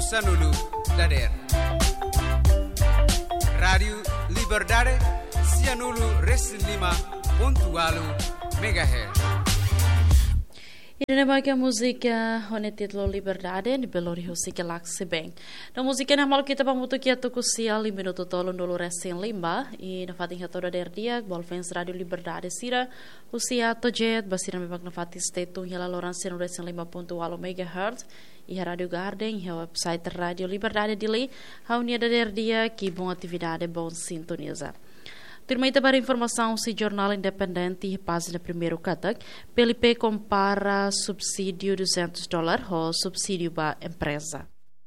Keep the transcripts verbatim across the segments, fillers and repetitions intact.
Sanulu Dader. Rádio Liberdade Cianulu Resilima Pontualu Megahertz. E na baga música onde título Liberdade de Belo Horizonte Galaxy Bank. Na música na mal kita pamuto kia tu kusia lima minuto tolong dulu resin limba e na fatin hatora der dia Bolfens Radio Liberdade sira usia tojet basira me na fatin state hela loranse no resin limba ponto alo megahertz e Radio Garden e website Radio Liberdade dili haunia der dia que bom atividade bom sintoniza. Termita para informação se Jornal Independente e página primeiro katak, P L P compara subsídio duzentos dólares ou subsídio para empresa.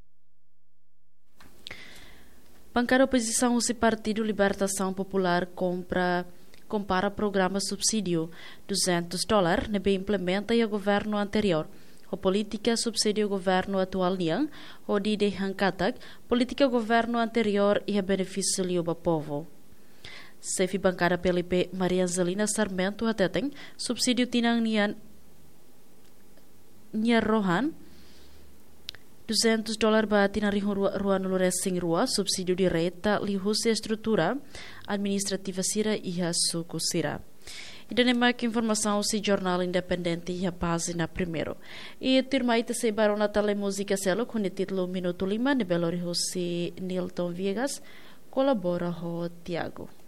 Bancada oposição se Partido Libertação Popular compra compara programa subsídio duzentos dólares ne bem implementa e o governo anterior. O política subsídio o governo atual niang o di de hankatak política governo anterior e a benefício liuba povo. Sefi bancada P L P Maria Angelina Sarmento ateteng subsídio tinang nian niar rohan duzentos dólares ba tinang rihun ruan lures sing rua subsídio direta lihus estrutura administrativa sira iha suku sira. E dane mais informação se Jornal Independente e a página primeiro. E termaita se barona tele música selo com o título Minuto Lima de Belo Horizonte Nilton Viegas colabora com Tiago.